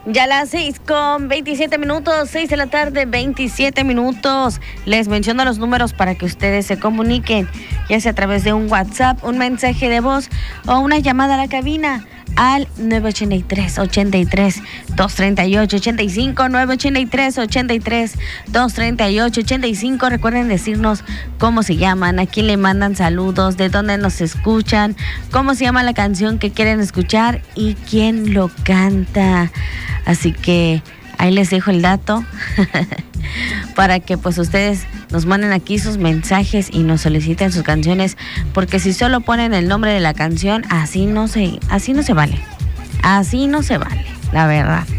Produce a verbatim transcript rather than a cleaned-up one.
Ya las seis con veintisiete minutos, seis de la tarde, veintisiete minutos. Les menciono los números para que ustedes se comuniquen, ya sea a través de un WhatsApp, un mensaje de voz o una llamada a la cabina al nueve ocho tres, ocho tres, dos tres ocho, ocho cinco, nueve ocho tres, ocho tres, dos tres ocho, ocho cinco. Recuerden decirnos cómo se llaman, a quién le mandan saludos, de dónde nos escuchan, cómo se llama la canción que quieren escuchar y quién lo canta. Así que ahí les dejo el dato para que pues ustedes nos manden aquí sus mensajes y nos soliciten sus canciones, porque si solo ponen el nombre de la canción, así no se, así no se vale. Así no se vale, la verdad.